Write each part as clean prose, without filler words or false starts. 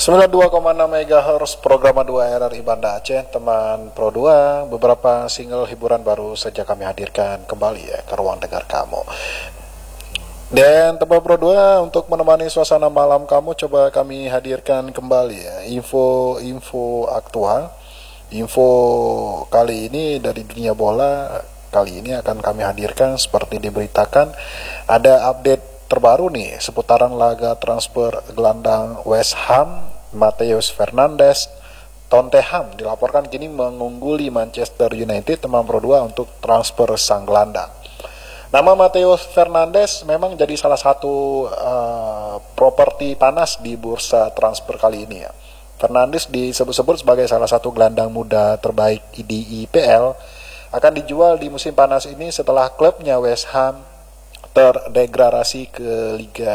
92,6 MHz program 2 RRI Banda Aceh, teman Pro 2. Beberapa single hiburan baru saja kami hadirkan kembali ya ke ruang dengar kamu. Dan teman Pro 2, untuk menemani suasana malam kamu, coba kami hadirkan kembali ya info aktual. Info kali ini dari dunia bola, kali ini akan kami hadirkan seperti diberitakan ada update terbaru nih seputaran laga transfer gelandang West Ham Matheus Fernandes. Tottenham dilaporkan kini mengungguli Manchester United, teman Pro 2, untuk transfer sang gelandang. Nama Matheus Fernandes memang jadi salah satu properti panas di bursa transfer kali ini ya. Fernandes disebut-sebut sebagai salah satu gelandang muda terbaik di IPL, akan dijual di musim panas ini setelah klubnya West Ham terdegradasi ke Liga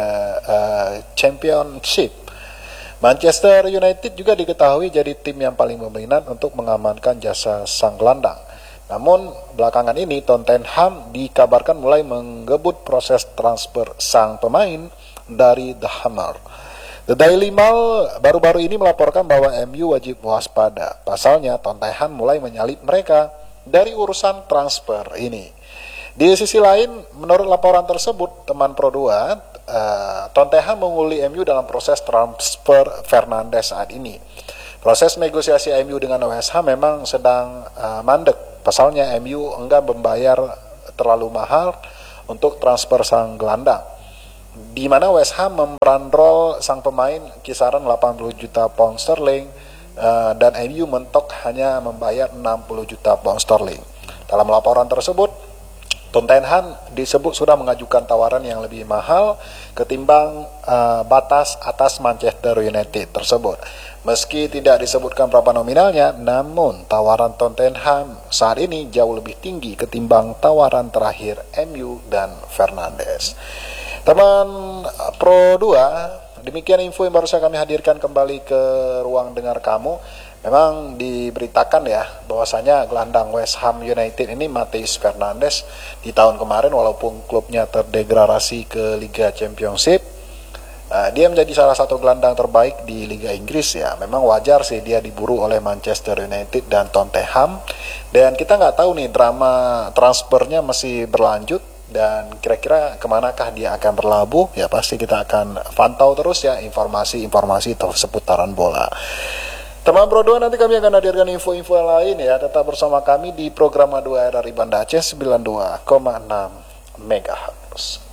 Championship. Manchester United juga diketahui jadi tim yang paling berminat untuk mengamankan jasa sang gelandang. Namun belakangan ini Tottenham dikabarkan mulai menggebut proses transfer sang pemain dari The Hammer. The Daily Mail baru-baru ini melaporkan bahwa MU wajib waspada. Pasalnya Tottenham mulai menyalip mereka dari urusan transfer ini. Di sisi lain, menurut laporan tersebut, teman Pro 2, Tottenham mengungguli MU dalam proses transfer Fernandes saat ini. Proses negosiasi MU dengan West Ham memang sedang mandek. Pasalnya MU enggak membayar terlalu mahal untuk transfer sang gelandang, di mana West Ham memerandrol sang pemain kisaran 80 juta pound sterling, dan MU mentok hanya membayar 60 juta pound sterling. Dalam laporan tersebut, Tottenham disebut sudah mengajukan tawaran yang lebih mahal ketimbang batas atas Manchester United tersebut. Meski tidak disebutkan berapa nominalnya, namun tawaran Tottenham saat ini jauh lebih tinggi ketimbang tawaran terakhir MU dan Fernandes. Teman Pro 2, demikian info yang baru saja kami hadirkan kembali ke ruang dengar kamu. Memang diberitakan ya bahwasanya gelandang West Ham United ini Matheus Fernandes di tahun kemarin walaupun klubnya terdegradasi ke Liga Championship, dia menjadi salah satu gelandang terbaik di Liga Inggris ya. Memang wajar sih dia diburu oleh Manchester United dan Tottenham, dan kita nggak tahu nih drama transfernya masih berlanjut dan kira-kira kemanakah dia akan berlabuh ya. Pasti kita akan pantau terus ya informasi-informasi seputaran bola. Teman Pro 2, nanti kami akan hadirkan info-info lain ya. Tetap bersama kami di program 2 RRI Banda Aceh 92,6 MHz.